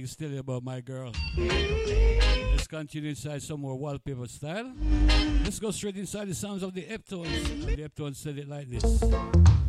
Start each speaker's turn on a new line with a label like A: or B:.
A: things to tell you about my girl. Let's continue inside some more wallpaper style. Let's go straight inside the sounds of the Eptones. And the Eptones said it like this.